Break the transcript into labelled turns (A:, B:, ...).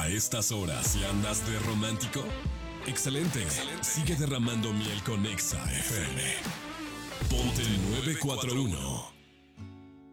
A: estas horas y andas de romántico. Excelente. Sigue derramando miel con Exa FM. Ponte 941.